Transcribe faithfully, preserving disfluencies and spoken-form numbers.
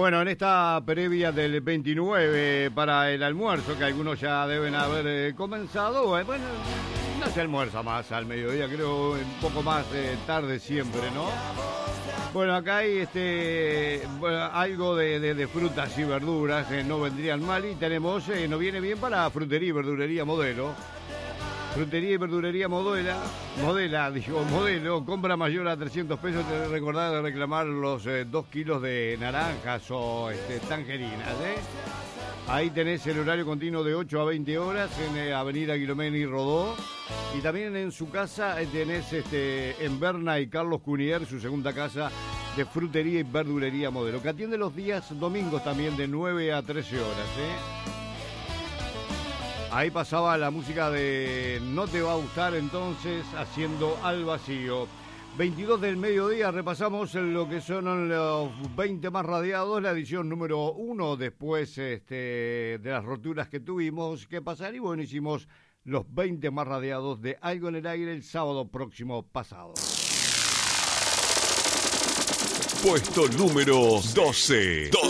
Bueno, en esta previa del veintinueve para el almuerzo, que algunos ya deben haber eh, comenzado, bueno, no se almuerza más al mediodía, creo un poco más eh, tarde siempre, ¿no? Bueno, acá hay este bueno, algo de, de, de frutas y verduras, eh, no vendrían mal, y tenemos, eh, nos viene bien para frutería y verdulería Modelo. Frutería y verdulería Modela, Modela, digo, Modelo, compra mayor a trescientos pesos, te recordar de reclamar los eh, dos kilos de naranjas o este, tangerinas, ¿eh? Ahí tenés el horario continuo de ocho a veinte horas en eh, Avenida Guilomén y Rodó. Y también en su casa eh, tenés este, en Berna y Carlos Cunier, su segunda casa de frutería y verdulería Modelo, que atiende los días domingos también de nueve a trece horas, ¿eh? Ahí pasaba la música de No Te Va a Gustar entonces, haciendo Al Vacío. veintidós del mediodía, repasamos lo que son los veinte más radiados, la edición número uno, después este, de las roturas que tuvimos que pasar. Y bueno, hicimos los veinte más radiados de Algo en el Aire el sábado próximo pasado. Puesto número doce. doce.